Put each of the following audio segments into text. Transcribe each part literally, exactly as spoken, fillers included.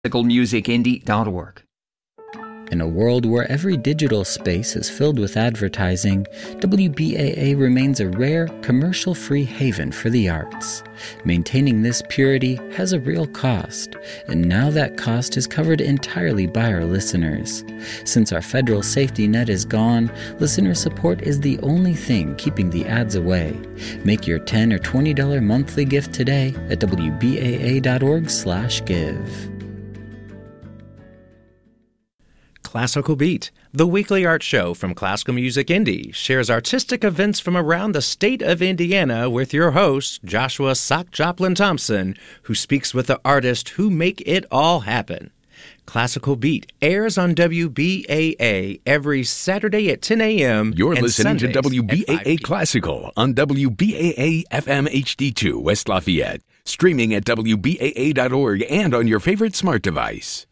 classical music indie dot org. In a world where every digital space is filled with advertising, W B A A remains a rare, commercial-free haven for the arts. Maintaining this purity has a real cost, and now that cost is covered entirely by our listeners. Since our federal safety net is gone, listener support is the only thing keeping the ads away. Make your ten dollars or twenty dollars monthly gift today at W B A A dot org slash give. Classical Beat, the weekly art show from Classical Music Indie, shares artistic events from around the state of Indiana with your host, Joshua Sock Joplin Thompson, who speaks with the artists who make it all happen. Classical Beat airs on W B A A every Saturday at ten a.m. You're and listening Sundays to W B A A at Classical on W B A A F M H D two West Lafayette, streaming at W B A A dot org and on your favorite smart device.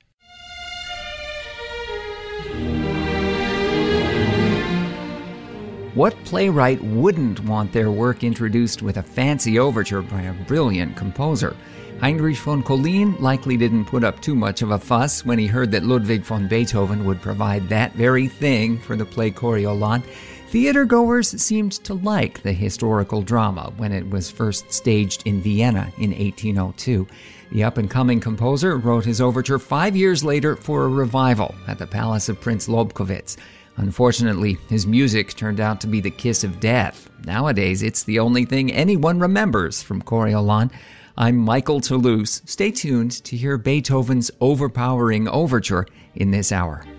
What playwright wouldn't want their work introduced with a fancy overture by a brilliant composer? Heinrich von Collin likely didn't put up too much of a fuss when he heard that Ludwig von Beethoven would provide that very thing for the play Coriolan. Theatergoers seemed to like the historical drama when it was first staged in Vienna in eighteen oh two. The up-and-coming composer wrote his overture five years later for a revival at the Palace of Prince Lobkowitz. Unfortunately, his music turned out to be the kiss of death. Nowadays, it's the only thing anyone remembers from Coriolan. I'm Michael Toulouse. Stay tuned to hear Beethoven's overpowering overture in this hour.